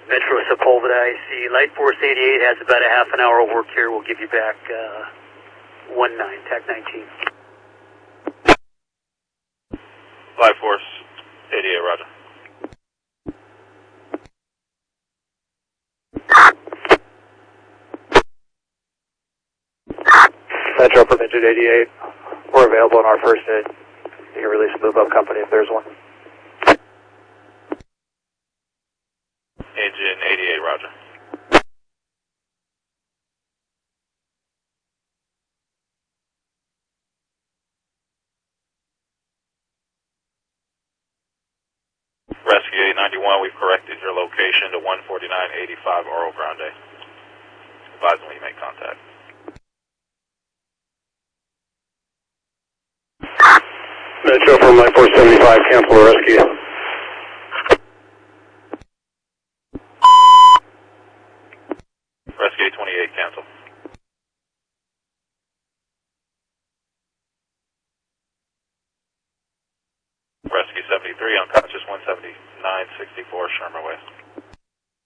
Metro Sepulveda, I see. Light Force 88 has about a half an hour of work here. We'll give you back 19, TAC 19. Light Force 88, roger. Metro for Engine 88. We're available in our first aid. You can release a move-up company if there's one. Engine 88, roger. Rescue 891, we've corrected your location to 14985 Oro Grande. Advise when you make contact. Metro from Light Force 75, cancel rescue. Rescue 28, cancel. Rescue 73, unconscious 17964 Shermer Way.